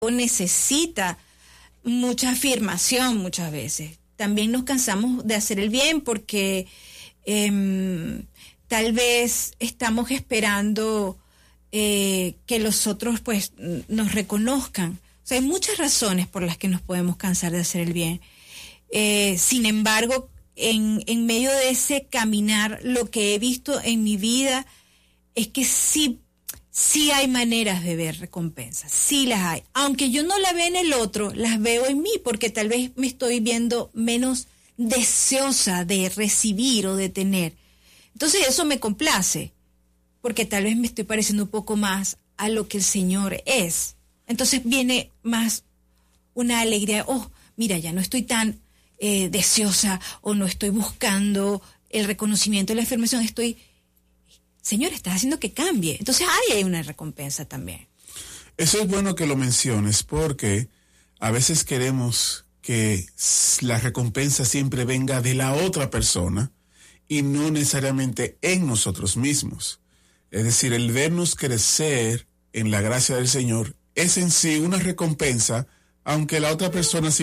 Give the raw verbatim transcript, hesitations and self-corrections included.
cuerpo necesita mucha afirmación muchas veces. También nos cansamos de hacer el bien porque eh, tal vez estamos esperando eh, que los otros pues nos reconozcan. O sea, hay muchas razones por las que nos podemos cansar de hacer el bien. Eh, sin embargo, en, en medio de ese caminar, lo que he visto en mi vida es que sí, sí hay maneras de ver recompensas, sí las hay. Aunque yo no la vea en el otro, las veo en mí, porque tal vez me estoy viendo menos deseosa de recibir o de tener. Entonces eso me complace, porque tal vez me estoy pareciendo un poco más a lo que el Señor es. Entonces viene más una alegría, oh, mira, ya no estoy tan eh, deseosa o no estoy buscando el reconocimiento, la afirmación, estoy, Señor, estás haciendo que cambie. Entonces ahí hay una recompensa también. Eso es bueno que lo menciones porque a veces queremos que la recompensa siempre venga de la otra persona y no necesariamente en nosotros mismos. Es decir, el vernos crecer en la gracia del Señor es en sí una recompensa, aunque la otra persona